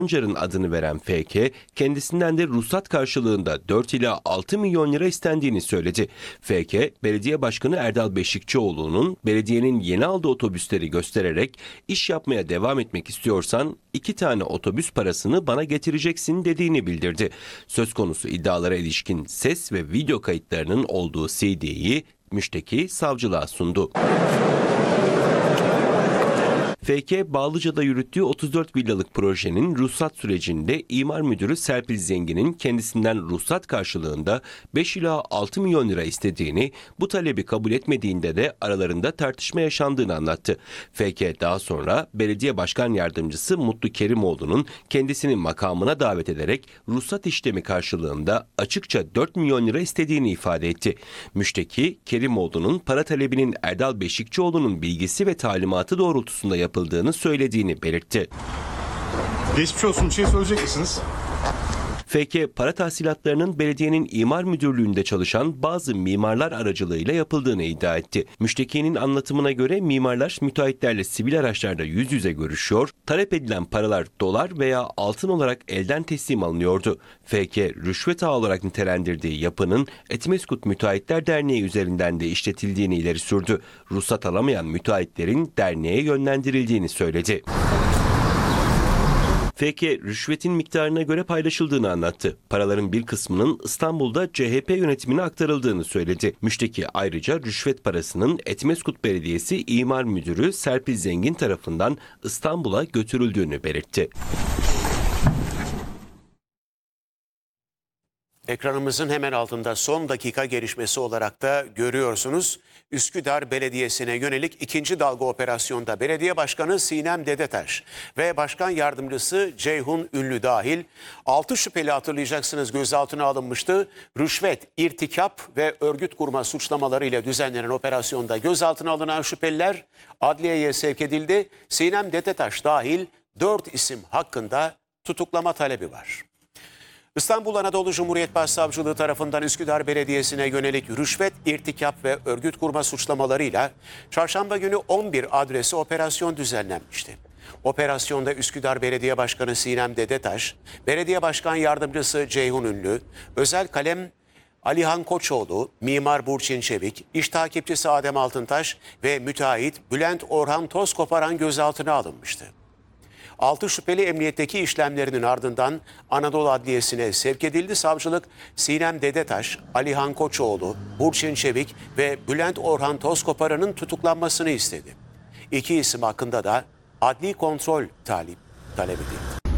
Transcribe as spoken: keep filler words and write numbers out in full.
Sancar'ın adını veren F K, kendisinden de ruhsat karşılığında dört ila altı milyon lira istendiğini söyledi. F K, Belediye Başkanı Erdal Beşikçioğlu'nun belediyenin yeni aldığı otobüsleri göstererek iş yapmaya devam etmek istiyorsan iki tane otobüs parasını bana getireceksin dediğini bildirdi. Söz konusu iddialara ilişkin ses ve video kayıtlarının olduğu C D'yi müşteki savcılığa sundu. F K, Bağlıca'da yürüttüğü otuz dört villalık projenin ruhsat sürecinde imar müdürü Serpil Zengin'in kendisinden ruhsat karşılığında beş ila altı milyon lira istediğini, bu talebi kabul etmediğinde de aralarında tartışma yaşandığını anlattı. F K daha sonra Belediye Başkan Yardımcısı Mutlu Kerimoğlu'nun kendisini makamına davet ederek ruhsat işlemi karşılığında açıkça dört milyon lira istediğini ifade etti. Müşteki, Kerimoğlu'nun para talebinin Erdal Beşikçioğlu'nun bilgisi ve talimatı doğrultusunda yapıldığını yapıldığını söylediğini belirtti. Geçmiş olsun, bir şey söyleyecek misiniz? F K, para tahsilatlarının belediyenin imar müdürlüğünde çalışan bazı mimarlar aracılığıyla yapıldığını iddia etti. Müştekinin anlatımına göre mimarlar müteahhitlerle sivil araçlarda yüz yüze görüşüyor, talep edilen paralar dolar veya altın olarak elden teslim alınıyordu. F K, rüşvet ağı olarak nitelendirdiği yapının Etmeskut Müteahhitler Derneği üzerinden de işletildiğini ileri sürdü. Ruhsat alamayan müteahhitlerin derneğe yönlendirildiğini söyledi. F K, rüşvetin miktarına göre paylaşıldığını anlattı. Paraların bir kısmının İstanbul'da C H P yönetimine aktarıldığını söyledi. Müşteki ayrıca rüşvet parasının Etmeskut Belediyesi İmar Müdürü Serpil Zengin tarafından İstanbul'a götürüldüğünü belirtti. Ekranımızın hemen altında son dakika gelişmesi olarak da görüyorsunuz. Üsküdar Belediyesi'ne yönelik ikinci dalga operasyonda Belediye Başkanı Sinem Dedetaş ve Başkan Yardımcısı Ceyhun Ünlü dahil altı şüpheli, hatırlayacaksınız, gözaltına alınmıştı. Rüşvet, irtikap ve örgüt kurma suçlamalarıyla düzenlenen operasyonda gözaltına alınan şüpheliler adliyeye sevk edildi. Sinem Dedetaş dahil dört isim hakkında tutuklama talebi var. İstanbul Anadolu Cumhuriyet Başsavcılığı tarafından Üsküdar Belediyesi'ne yönelik rüşvet, irtikap ve örgüt kurma suçlamalarıyla çarşamba günü on bir adresi operasyon düzenlenmişti. Operasyonda Üsküdar Belediye Başkanı Sinem Dedetaş, Belediye Başkan Yardımcısı Ceyhun Ünlü, özel kalem Alihan Koçoğlu, mimar Burçin Çevik, iş takipçisi Adem Altıntaş ve müteahhit Bülent Orhan Tozkoparan gözaltına alınmıştı. Altı şüpheli emniyetteki işlemlerinin ardından Anadolu Adliyesi'ne sevk edildi. Savcılık, Sinem Dedetaş, Alihan Koçoğlu, Burçin Çevik ve Bülent Orhan Tozkoparan'ın tutuklanmasını istedi. İki isim hakkında da adli kontrol talep, talep edildi.